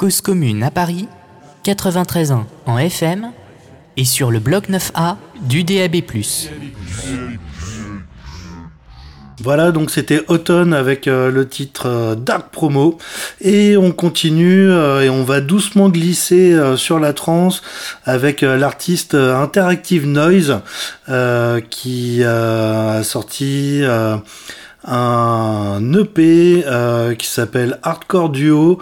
Cause commune à Paris, 93.1 en FM et sur le bloc 9A du DAB+. Voilà, donc c'était Automne avec le titre Dark Promo, et on continue et on va doucement glisser sur la trance avec l'artiste Interactive Noise qui a sorti un EP qui s'appelle Hardcore Duo,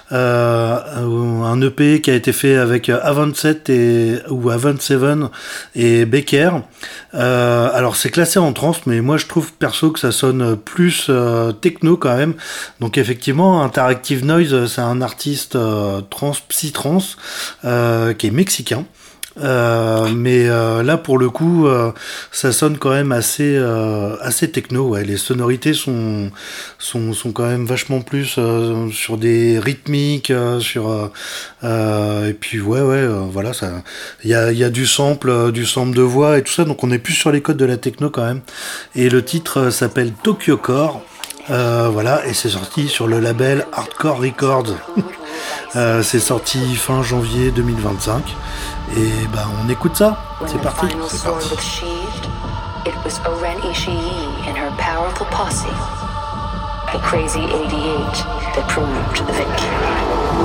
un EP qui a été fait avec Avant's Seven et Becker. Alors c'est classé en trance, mais moi je trouve perso que ça sonne plus techno quand même. Donc effectivement, Interactive Noise, c'est un artiste trance, psy-trance qui est mexicain. Mais là pour le coup ça sonne quand même assez techno, ouais. Les sonorités sont quand même vachement plus sur des rythmiques, et puis voilà, ça il y a du sample de voix et tout ça, donc on est plus sur les codes de la techno quand même. Et le titre s'appelle Tokyo Core, voilà, et c'est sorti sur le label Hardcore Records. C'est sorti fin janvier 2025. Et on écoute ça. C'est parti. C'est parti. It was Oren Ishii and her powerful posse, the Crazy 88, that proved the victory.